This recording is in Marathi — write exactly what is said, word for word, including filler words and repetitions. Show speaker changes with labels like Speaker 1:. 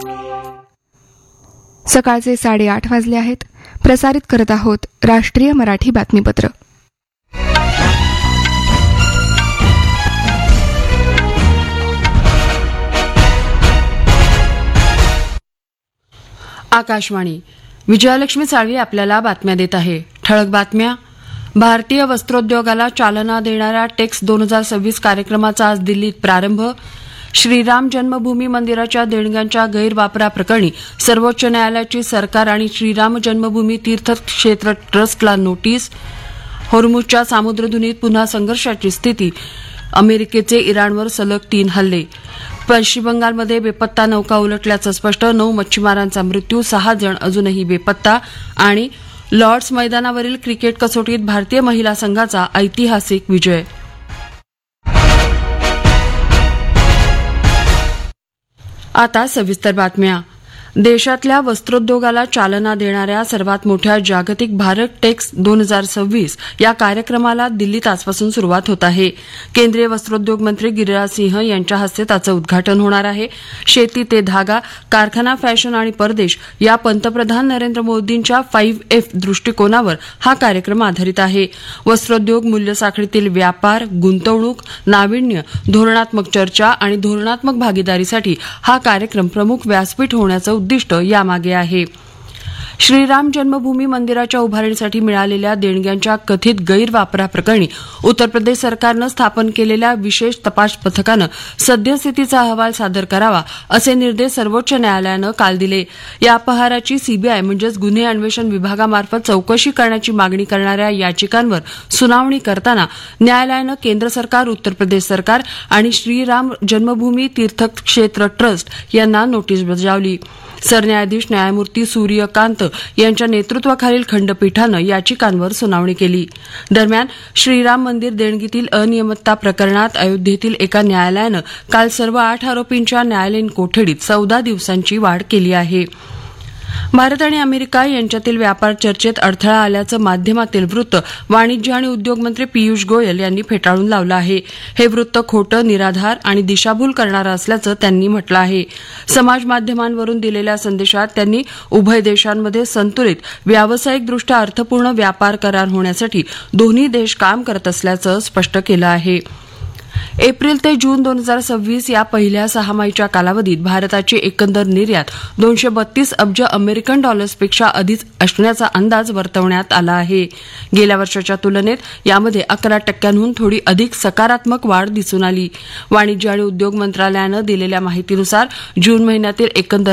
Speaker 1: सकाळचे साडेआठ वाजले आहेत. प्रसारित करत आहोत राष्ट्रीय मराठी बातमीपत्र.
Speaker 2: आकाशवाणी. विजयालक्ष्मी साळवी आपल्याला बातम्या देत आहे. ठळक बातम्या. भारतीय वस्त्रोद्योगाला चालना देणाऱ्या टेक्स दोन हजार सव्वीस कार्यक्रमाचा आज दिल्लीत प्रारंभ. श्रीराम जन्मभूमी मंदिराच्या देणग्यांच्या गैरवापराप्रकरणी सर्वोच्च न्यायालयाची सरकार आणि श्रीराम जन्मभूमी तीर्थक्षेत्र ट्रस्टला नोटीस. होर्मुझच्या सामुद्रधुनीत पुन्हा संघर्षाची स्थिती. अमेरिकेचे इराणवर सलग तीन हल्ले. पश्चिम बंगालमध्ये बेपत्ता नौका उलटल्याचं स्पष्ट. नऊ मच्छीमारांचा मृत्यू, सहा जण अजूनही बेपत्ता. आणि लॉर्ड्स मैदानावरील क्रिकेट कसोटीत भारतीय महिला संघाचा ऐतिहासिक विजय. आता सविस्तर बातम्या. देशातल्या वस्त्रोद्योगाला चालना देणाऱ्या सर्वात मोठ्या जागतिक भारत टेक्स दोन हजार सव्वीस या कार्यक्रमाला दिल्लीत आजपासून सुरुवात होत आहे. केंद्रीय वस्त्रोद्योग मंत्री गिरिराज सिंह यांच्या हस्ते त्याचं उद्घाटन होणार आहे. शेती ते धागा, कारखाना, फॅशन आणि परदेश या पंतप्रधान नरेंद्र मोदींच्या फाईव्ह एफ दृष्टिकोनावर हा कार्यक्रम आधारित आहे. वस्त्रोद्योग, मूल्यसाखळीतील व्यापार, गुंतवणूक, नाविन्य, धोरणात्मक चर्चा आणि धोरणात्मक भागीदारीसाठी हा कार्यक्रम प्रमुख व्यासपीठ होण्याचं उद्दिष्ट यामागे आहे. श्रीराम जन्मभूमी मंदिराच्या उभारणीसाठी मिळालेल्या देणग्यांच्या कथित गैरवापराप्रकरणी उत्तर प्रदेश सरकारनं स्थापन केलेल्या विशेष तपास पथकानं सद्यस्थितीचा अहवाल सादर करावा असे निर्देश सर्वोच्च न्यायालयानं काल दिले. या अपहाराची सीबीआय म्हणजेच गुन्हे अन्वेषण विभागामार्फत चौकशी करण्याची मागणी करणाऱ्या याचिकांवर सुनावणी करताना न्यायालयानं केंद्र सरकार, उत्तर प्रदेश सरकार आणि श्रीराम जन्मभूमी तीर्थक्षेत्र ट्रस्ट यांना नोटीस बजावली. सरन्यायाधीश न्यायमूर्ती सूर्यकांत यांच्या नेतृत्वाखालील खंडपीठानं याचिकांवर सुनावणी केली. दरम्यान श्रीराम मंदिर देणगीतील अनियमितता प्रकरणात अयोध्येतील एका न्यायालयानं काल सर्व आठ आरोपींच्या न्यायालयीन कोठडीत चौदा दिवसांची वाढ केली आहे. भारत आणि अमेरिका यांच्यातील व्यापार चर्चेत अडथळा आल्याचं माध्यमातील वृत्त वाणिज्य आणि उद्योग मंत्री पियुष गोयल यांनी फेटाळून लावलं आहे. हे वृत्त खोटं, निराधार आणि दिशाभूल करणारं असल्याचं त्यांनी म्हटलं आहे. समाज माध्यमांवरून दिलेल्या संदेशात त्यांनी उभय देशांमध्ये संतुलित, व्यावसायिकदृष्ट्या अर्थपूर्ण व्यापार करार होण्यासाठी दोन्ही देश काम करत असल्याचं स्पष्ट केलं आहे. एप्रिल ते जून दोन हजार सव्वीस या पहिल्या सहामाहीच्या कालावधीत भारताची एकंदर निर्यात दोनशे बत्तीस अब्ज अमेरिकन डॉलर्सपेक्षा अधिक असण्याचा अंदाज वर्तवण्यात आला आहे. गेल्या वर्षाच्या तुलनेत यामध्ये अकरा टक्क्यांहून थोडी अधिक सकारात्मक वाढ दिसून आली. वाणिज्य आणि उद्योग मंत्रालयानं दिलेल्या माहितीनुसार जून महिन्यातील एकंदर